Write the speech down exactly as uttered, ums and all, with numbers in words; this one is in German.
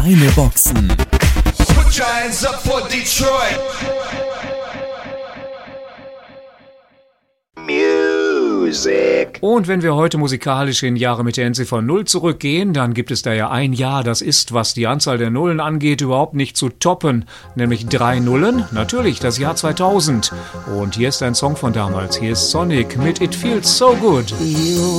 Eine Boxen. Put your hands up for Detroit. Music. Und wenn wir heute musikalisch in Jahre mit der Endziffer null zurückgehen, dann gibt es da ja ein Jahr, das ist, was die Anzahl der Nullen angeht, überhaupt nicht zu toppen. Nämlich drei Nullen, natürlich das Jahr zweitausend. Und hier ist ein Song von damals. Hier ist Sonic mit It Feels So Good. You